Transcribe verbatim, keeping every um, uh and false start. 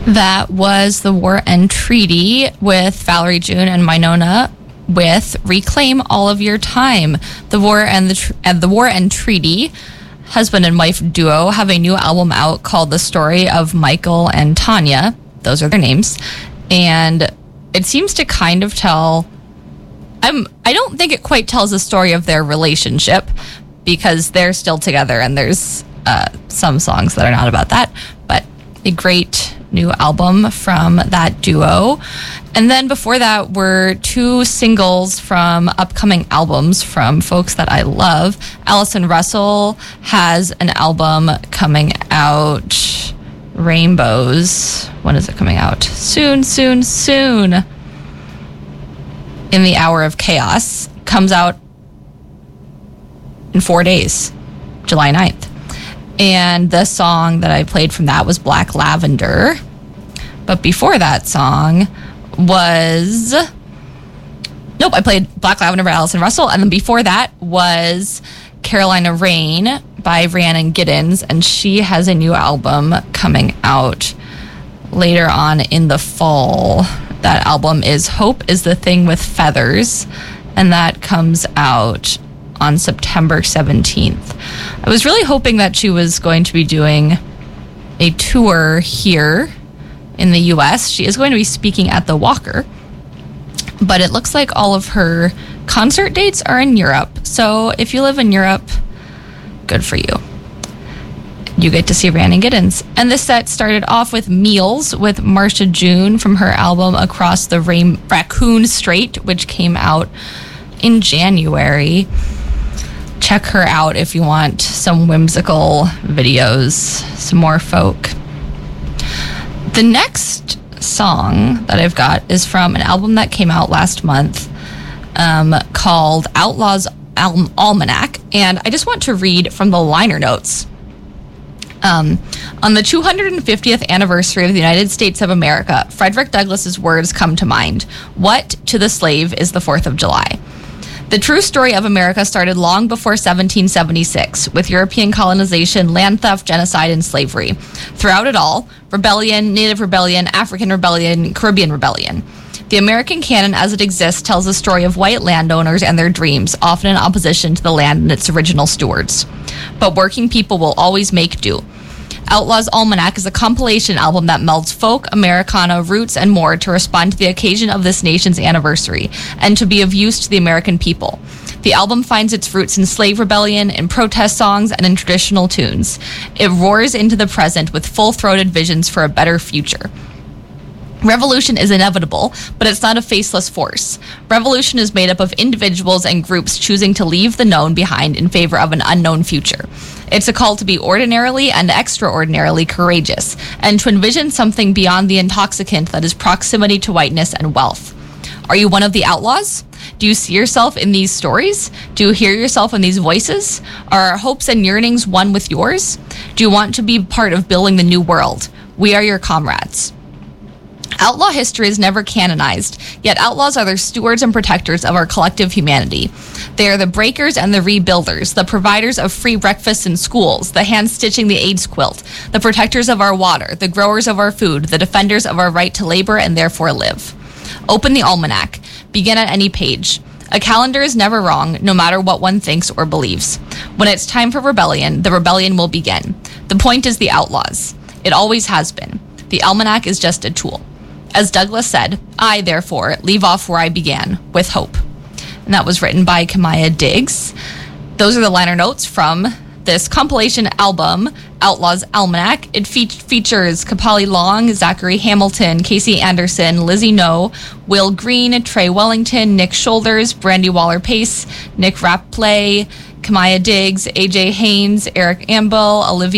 That was The War and Treaty with Valerie June and Winona with Reclaim All of Your Time. The War and the tr- and the War and Treaty, husband and wife duo, have a new album out called The Story of Michael and Tanya. Those are their names. And it seems to kind of tell... I'm, I don't think it quite tells the story of their relationship, because they're still together, and there's uh, some songs that are not about that. But a great new album from that duo. And then before that were two singles from upcoming albums from folks that I love. Allison Russell has an album coming out, Rainbows. When is it coming out? Soon, soon, soon. In the Hour of Chaos. Comes out in four days, July ninth. And the song that I played from that was Black Lavender. But before that song was... Nope, I played Black Lavender by Allison Russell. And then before that was Carolina Rain by Rhiannon Giddens. And she has a new album coming out later on in the fall. That album is Hope is the Thing with Feathers. And that comes out on September seventeenth. I was really hoping that she was going to be doing a tour here in the U S. She is going to be speaking at the Walker, but it looks like all of her concert dates are in Europe. So if you live in Europe, good for you. You get to see Rhiannon Giddens. And this set started off with Meals with Marsha June from her album Across the Rain- Raccoon Strait, which came out in January. Check her out if you want some whimsical videos, some more folk. The next song that I've got is from an album that came out last month um, called Outlaws Al- Almanac, and I just want to read from the liner notes. Um, on the two hundred fiftieth anniversary of the United States of America, Frederick Douglass's words come to mind. What to the slave is the fourth of July? The true story of America started long before seventeen seventy-six, with European colonization, land theft, genocide, and slavery. Throughout it all, rebellion, Native rebellion, African rebellion, Caribbean rebellion. The American canon as it exists tells the story of white landowners and their dreams, often in opposition to the land and its original stewards. But working people will always make do. Outlaws Almanac is a compilation album that melds folk, Americana, roots, and more to respond to the occasion of this nation's anniversary and to be of use to the American people. The album finds its roots in slave rebellion, in protest songs, and in traditional tunes. It roars into the present with full-throated visions for a better future. Revolution is inevitable, but it's not a faceless force. Revolution is made up of individuals and groups choosing to leave the known behind in favor of an unknown future. It's a call to be ordinarily and extraordinarily courageous, and to envision something beyond the intoxicant that is proximity to whiteness and wealth. Are you one of the outlaws? Do you see yourself in these stories? Do you hear yourself in these voices? Are our hopes and yearnings one with yours? Do you want to be part of building the new world? We are your comrades. Outlaw history is never canonized, yet outlaws are the stewards and protectors of our collective humanity. They are the breakers and the rebuilders, the providers of free breakfasts in schools, the hands stitching the AIDS quilt, the protectors of our water, the growers of our food, the defenders of our right to labor and therefore live. Open the almanac. Begin at any page. A calendar is never wrong, no matter what one thinks or believes. When it's time for rebellion, the rebellion will begin. The point is the outlaws. It always has been. The almanac is just a tool. As Douglass said, I, therefore, leave off where I began, with hope. And that was written by Kamaya Diggs. Those are the liner notes from this compilation album, Outlaws Almanac. It fe- features Kapali Long, Zachary Hamilton, Casey Anderson, Lizzie No, Will Green, Trey Wellington, Nick Shoulders, Brandy Waller-Pace, Nick Rapley, Kamaya Diggs, A J Haynes, Eric Amble, Olivia